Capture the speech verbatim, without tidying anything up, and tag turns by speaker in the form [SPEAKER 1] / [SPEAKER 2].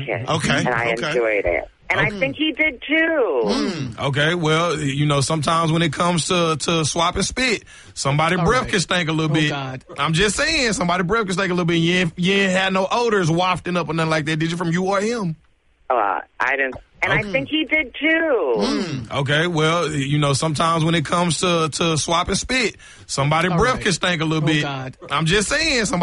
[SPEAKER 1] kiss.
[SPEAKER 2] Okay.
[SPEAKER 1] And I
[SPEAKER 2] okay.
[SPEAKER 1] enjoyed it. And
[SPEAKER 2] Okay.
[SPEAKER 1] I think he did too.
[SPEAKER 2] Mm, okay, well, you know, sometimes when it comes to, to swap and spit, somebody breath
[SPEAKER 3] right.
[SPEAKER 2] can stink a little
[SPEAKER 3] Oh,
[SPEAKER 2] bit.
[SPEAKER 3] God.
[SPEAKER 2] I'm just saying, somebody breath can stink a little bit. You ain't, you ain't had no odors wafting up or nothing like that, did you, from you or him?
[SPEAKER 1] Uh, I didn't. And
[SPEAKER 2] Okay.
[SPEAKER 1] I think he did too.
[SPEAKER 2] Mm, okay, well, you know, sometimes when it comes to, to swap and spit, somebody
[SPEAKER 3] All
[SPEAKER 2] breath
[SPEAKER 3] right.
[SPEAKER 2] can stink a little
[SPEAKER 3] Oh,
[SPEAKER 2] bit.
[SPEAKER 3] God.
[SPEAKER 2] I'm just saying, somebody